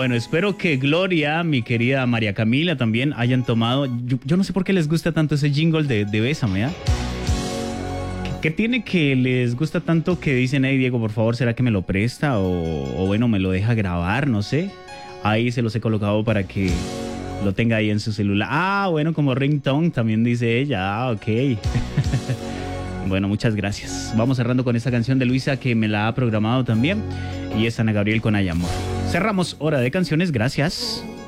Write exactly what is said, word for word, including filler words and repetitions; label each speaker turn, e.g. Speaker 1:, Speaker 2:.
Speaker 1: Bueno, espero que Gloria, mi querida María Camila, también hayan tomado. Yo, yo no sé por qué les gusta tanto ese jingle de, de Bésame, ¿ah? ¿Qué, qué tiene que les gusta tanto que dicen, hey Diego, por favor, ¿será que me lo presta? O, o bueno, me lo deja grabar, no sé. Ahí se los he colocado para que lo tenga ahí en su celular. Ah, bueno, como ringtone también dice ella. Ah, ok. Bueno, muchas gracias. Vamos cerrando con esta canción de Luisa que me la ha programado también. Y es Ana Gabriel con Ay Amor. Cerramos Hora de Canciones. Gracias.